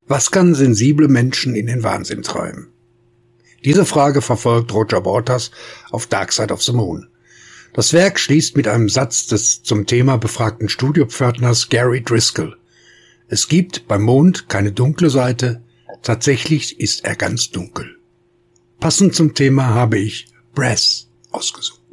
Was kann sensible Menschen in den Wahnsinn treiben? Diese Frage verfolgt Roger Waters auf Dark Side of the Moon. Das Werk schließt mit einem Satz des zum Thema befragten Studiopförtners Gary Driscoll. Es gibt beim Mond keine dunkle Seite, tatsächlich ist er ganz dunkel. Passend zum Thema habe ich Brass ausgesucht.